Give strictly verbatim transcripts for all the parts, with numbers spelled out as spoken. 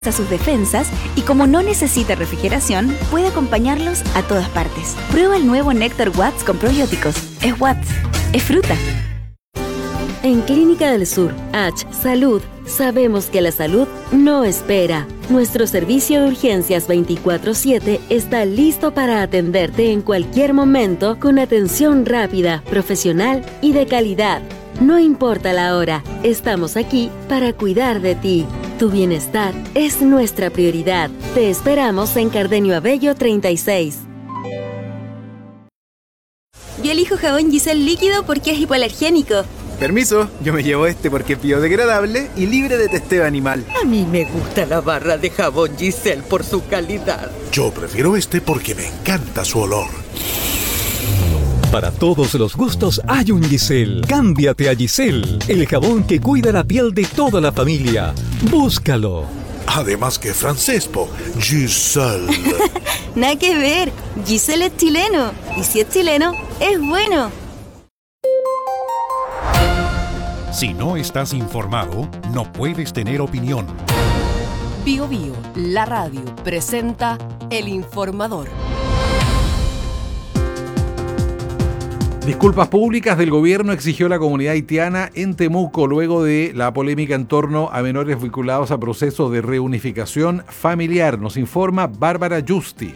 a sus defensas y como no necesita refrigeración, puede acompañarlos a todas partes. Prueba el nuevo Néctar Watts con probióticos. Es Watts, es fruta. En Clínica del Sur, H Salud, sabemos que la salud no espera. Nuestro servicio de urgencias veinticuatro siete está listo para atenderte en cualquier momento con atención rápida, profesional y de calidad. No importa la hora, estamos aquí para cuidar de ti. Tu bienestar es nuestra prioridad. Te esperamos en Cardenio Abello treinta y seis. Yo elijo jabón Giselle líquido porque es hipoalergénico. Permiso, yo me llevo este porque es biodegradable y libre de testeo animal. A mí me gusta la barra de jabón Giselle por su calidad. Yo prefiero este porque me encanta su olor. Para todos los gustos hay un Giselle. Cámbiate a Giselle, el jabón que cuida la piel de toda la familia. Búscalo. Además que francés, po. Giselle. Nada que ver. Giselle es chileno. Y si es chileno, es bueno. Si no estás informado, no puedes tener opinión. Bio Bio, la radio, presenta El Informador. Disculpas públicas del gobierno exigió la comunidad haitiana en Temuco luego de la polémica en torno a menores vinculados a procesos de reunificación familiar. Nos informa Bárbara Justi.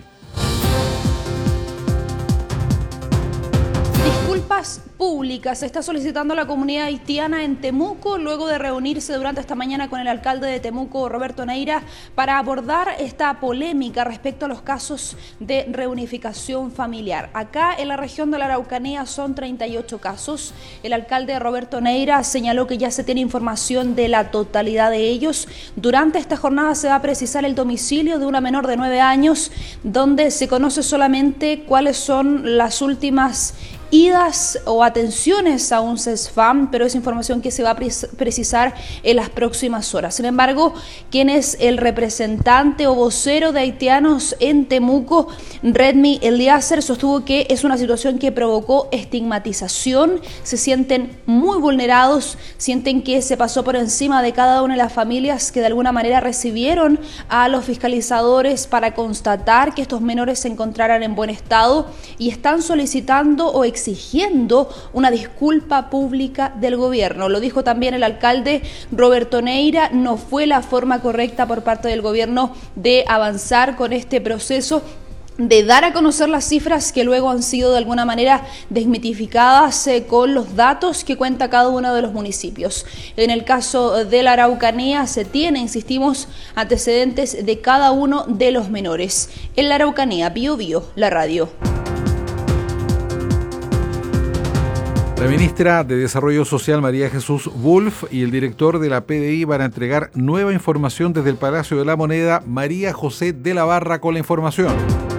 Disculpas públicas se está solicitando a la comunidad haitiana en Temuco luego de reunirse durante esta mañana con el alcalde de Temuco, Roberto Neira, para abordar esta polémica respecto a los casos de reunificación familiar. Acá en la región de la Araucanía son treinta y ocho casos. El alcalde Roberto Neira señaló que ya se tiene información de la totalidad de ellos. Durante esta jornada se va a precisar el domicilio de una menor de nueve años, donde se conoce solamente cuáles son las últimas idas o atenciones a un CESFAM, pero es información que se va a precisar en las próximas horas. Sin embargo, quien es el representante o vocero de haitianos en Temuco, Redmi Eliezer, sostuvo que es una situación que provocó estigmatización, se sienten muy vulnerados, sienten que se pasó por encima de cada una de las familias que de alguna manera recibieron a los fiscalizadores para constatar que estos menores se encontraran en buen estado y están solicitando o exigiendo una disculpa pública del gobierno. Lo dijo también el alcalde Roberto Neira, no fue la forma correcta por parte del gobierno de avanzar con este proceso, de dar a conocer las cifras que luego han sido de alguna manera desmitificadas eh, con los datos que cuenta cada uno de los municipios. En el caso de la Araucanía se tiene, insistimos, antecedentes de cada uno de los menores. En la Araucanía, Bio Bio, la radio. La ministra de Desarrollo Social, María Jesús Wolf, y el director de la P D I van a entregar nueva información desde el Palacio de la Moneda. María José de la Barra con la información.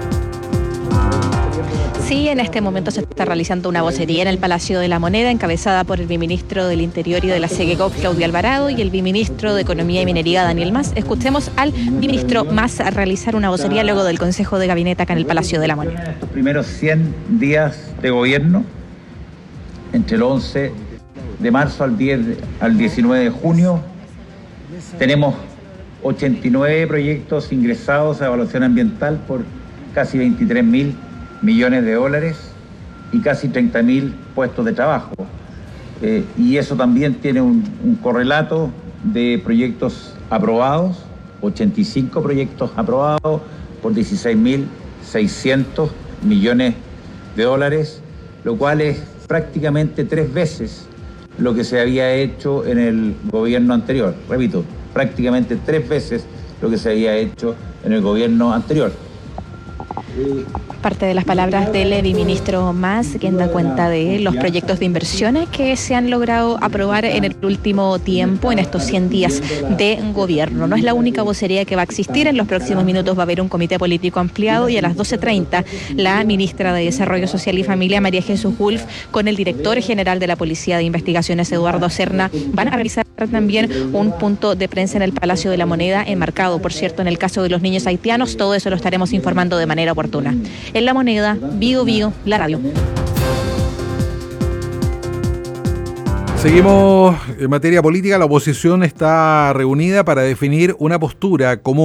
Sí, en este momento se está realizando una vocería en el Palacio de la Moneda, encabezada por el viceministro del Interior y de la SEGECOP, Claudio Alvarado, y el viceministro de Economía y Minería, Daniel Mas. Escuchemos al viceministro Mas a realizar una vocería luego del Consejo de Gabinete acá en el Palacio de la Moneda. Estos primeros cien días de gobierno, entre el once de marzo al, diez, al diecinueve de junio, tenemos ochenta y nueve proyectos ingresados a evaluación ambiental por casi veintitrés mil millones de dólares y casi treinta mil puestos de trabajo. Eh, y eso también tiene un, un correlato de proyectos aprobados, ochenta y cinco proyectos aprobados por dieciséis mil seiscientos millones de dólares, lo cual es prácticamente tres veces lo que se había hecho en el gobierno anterior. Repito, prácticamente tres veces lo que se había hecho en el gobierno anterior. Parte de las palabras del viceministro Mas, quien da cuenta de los proyectos de inversiones que se han logrado aprobar en el último tiempo, en estos cien días de gobierno. No es la única vocería que va a existir. En los próximos minutos va a haber un comité político ampliado y a las doce treinta la ministra de Desarrollo Social y Familia, María Jesús Wolf, con el director general de la Policía de Investigaciones, Eduardo Serna, van a realizar también un punto de prensa en el Palacio de la Moneda, enmarcado, por cierto, en el caso de los niños haitianos. Todo eso lo estaremos informando de manera oportuna. En La Moneda, Bio Bio, la radio. Seguimos en materia política. La oposición está reunida para definir una postura común